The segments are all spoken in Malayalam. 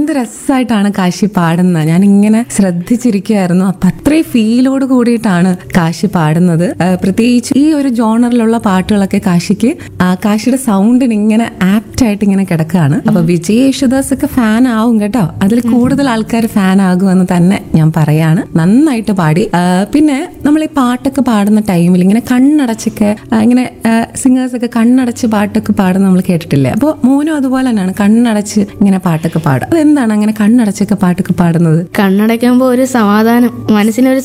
എന്ത് രസമായിട്ടാണ് കാശി പാടുന്നത്. ഞാൻ ഇങ്ങനെ ശ്രദ്ധിച്ചിരിക്കുകയായിരുന്നു. അപ്പൊ അത്രയും ഫീലോട് കൂടിയിട്ടാണ് കാശി പാടുന്നത്. പ്രത്യേകിച്ച് ഈ ഒരു ജോണറിലുള്ള പാട്ടുകളൊക്കെ കാശിയുടെ സൗണ്ടിന് ഇങ്ങനെ ആപ്റ്റ് ആയിട്ട് ഇങ്ങനെ കിടക്കുകയാണ്. അപ്പൊ വിജയ് യേശുദാസ് ഒക്കെ ഫാൻ ആവും കേട്ടോ. അതിൽ കൂടുതൽ ആൾക്കാർ ഫാൻ ആകുമെന്ന് തന്നെ ഞാൻ പറയാണ്. നന്നായിട്ട് പാടി. പിന്നെ നമ്മൾ ഈ പാട്ടൊക്കെ പാടുന്ന ടൈമിൽ ഇങ്ങനെ കണ്ണടച്ചൊക്കെ ഇങ്ങനെ സിംഗേഴ്സ് ഒക്കെ കണ്ണടച്ച് പാട്ടൊക്കെ പാടുന്ന നമ്മൾ കേട്ടിട്ടില്ലേ? അപ്പോൾ മോനും അതുപോലെ തന്നെയാണ് കണ്ണടച്ച് ഇങ്ങനെ പാട്ടൊക്കെ പാടും. അതെന്താണ് അങ്ങനെ കണ്ണടച്ചൊക്കെ പാട്ടൊക്കെ പാടുന്നത്? കണ്ണടയ്ക്കുമ്പോ ഒരു സമാധാനം, മനസ്സിന്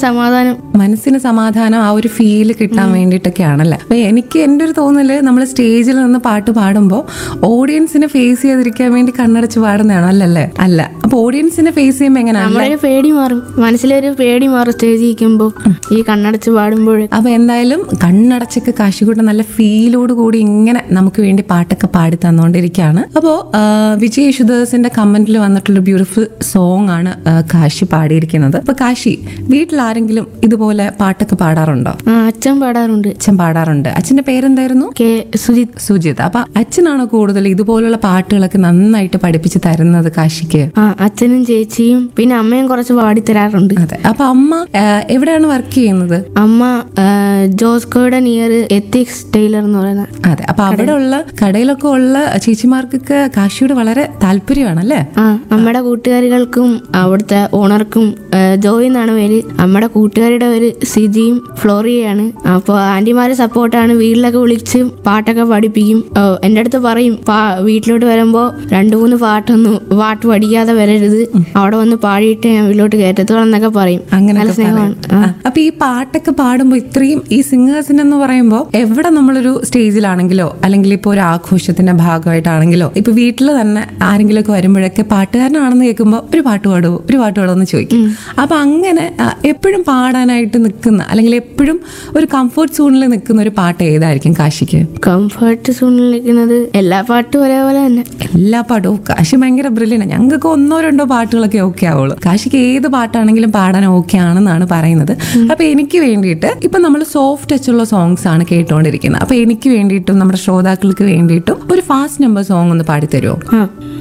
സമാധാനം, ആ ഒരു ഫീല് കിട്ടാൻ വേണ്ടിയിട്ടൊക്കെയാണല്ലേ. അപ്പൊ എനിക്ക് എൻ്റെ ഒരു തോന്നല്, നമ്മൾ സ്റ്റേജിൽ നിന്ന് പാട്ട് പാടുമ്പോൾ ഓഡിയൻസിനെ ഫേസ് ചെയ്തിരിക്കാൻ വേണ്ടി കണ്ണടച്ച് പാടുന്നതാണോ? അല്ലല്ലേ? അല്ല. അപ്പൊ ഓഡിയൻസിനെ ഫേസ് ചെയ്യുമ്പോൾ എങ്ങനെയാണ്? പേടി മാറും, മനസ്സിലൊരു പേടി മാറും സ്റ്റേജിൽ ഇരിക്കുമ്പോൾ ഈ കണ്ണടച്ച് പാടുമ്പോൾ. അപ്പൊ എന്തായാലും കണ്ണടച്ചൊക്കെ കാശിക്കൂട്ടം നല്ല ഫീലോട് കൂടി ഇങ്ങനെ നമുക്ക് വേണ്ടി പാട്ടൊക്കെ പാടി തന്നുകൊണ്ടിരിക്കുകയാണ്. അപ്പോൾ വിജയ് യേശുദാസിന്റെ കമന്റിൽ വന്നിട്ടുള്ള ബ്യൂട്ടിഫുൾ സോങ് ആണ് കാശി പാടിയിരിക്കുന്നത്. അപ്പൊ കാശി, വീട്ടിൽ ആരെങ്കിലും ഇതുപോലെ പാട്ടൊക്കെ പാടാറുണ്ടോ? അച്ഛൻ പാടാറുണ്ട്. അച്ഛന്റെ പേരെന്തായിരുന്നു? സുജിത്. അപ്പൊ അച്ഛനാണോ കൂടുതൽ ഇതുപോലുള്ള പാട്ടുകളൊക്കെ നന്നായിട്ട് പഠിപ്പിച്ച് തരുന്നത് കാശിക്ക്? അച്ഛനും ചേച്ചിയും പിന്നെ അമ്മയും കുറച്ച് പാടിത്തരാറുണ്ട്. അതെ. അപ്പൊ അമ്മ എവിടെയാണ് വർക്ക് ചെയ്യുന്നത്? അമ്മ ജോസ്കോയുടെ നിയർ എത്തിക്സ് ടൈലർ എന്ന് പറയുന്നത്. അതെ. അപ്പൊ അവിടെ ഉള്ള കടയിലൊക്കെ ഉള്ള ചേച്ചിമാർക്കൊക്കെ കാശിയോട് വളരെ താല്പര്യമാണല്ലേ? നമ്മുടെ കൂട്ടുകാരികൾക്കും അവിടുത്തെ ഓണർക്കും ജോയി എന്നാണ് പേര്. നമ്മുടെ കൂട്ടുകാരുടെ പേര് സിജിയും ഫ്ലോറിയയാണ്. അപ്പോൾ ആന്റിമാര് സപ്പോർട്ടാണ്. വീട്ടിലൊക്കെ വിളിച്ച് പാട്ടൊക്കെ പഠിപ്പിക്കും. എൻ്റെ അടുത്ത് പറയും വീട്ടിലോട്ട് വരുമ്പോ 2-3 പാട്ട് പഠിക്കാതെ വരരുത്, അവിടെ വന്ന് പാടിയിട്ട് ഞാൻ വീട്ടിലോട്ട് കയറ്റത്തോളം എന്നൊക്കെ പറയും. അങ്ങനെ സ്നേഹമാണ്. അപ്പൊ ഈ പാട്ടൊക്കെ പാടുമ്പോ ഇത്രയും ഈ സിംഗേഴ്സിനെന്ന് പറയുമ്പോ എവിടെ നമ്മളൊരു സ്റ്റേജിലാണെങ്കിലോ അല്ലെങ്കിൽ ഇപ്പൊ ഒരു ആഘോഷത്തിന്റെ ഭാഗമായിട്ടാണെങ്കിലോ ഇപ്പൊ വീട്ടിൽ തന്നെ ആരെങ്കിലും ഒക്കെ വരുമ്പോഴൊക്കെ പാട്ടുകാരനാണെന്ന് കേൾക്കുമ്പോ ഒരു പാട്ട് പാടുമോ എന്ന് ചോദിക്കും. അപ്പൊ അങ്ങനെ എപ്പോഴും പാടാനായിട്ട് നിൽക്കുന്ന അല്ലെങ്കിൽ എപ്പോഴും ഒരു കംഫർട്ട് സോണിൽ നിൽക്കുന്ന ഒരു പാട്ട് ഏതായിരിക്കും കാശിക്ക്? കംഫർട്ട് സോണിൽ നിൽക്കുന്നത് എല്ലാ പാട്ടും ഒരേപോലെ തന്നെ. എല്ലാ പാട്ടും കാശി ഭയങ്കര ബ്രില്യൻ്റ്. ഞങ്ങൾക്ക് 1-2 പാട്ടുകളൊക്കെ ഓക്കെ ആവുള്ളൂ. കാശിക്ക് ഏത് പാട്ടാണെങ്കിലും പാടാൻ ഓക്കെ ആണെന്നാണ് പറയുന്നത്. അപ്പൊ എനിക്ക് വേണ്ടിയിട്ട് ഇപ്പൊ നമ്മൾ സോഫ്റ്റ് ടച്ചുള്ള സോങ്സ് ആണ് കേട്ടോണ്ടിരിക്കുന്നത്. അപ്പൊ എനിക്ക് വേണ്ടിയിട്ടും നമ്മുടെ ശ്രോതാക്കൾക്ക് വേണ്ടിയിട്ടും ഒരു ഫാസ്റ്റ് നമ്പർ സോങ് ഒന്ന് പാടിത്തരുമോ?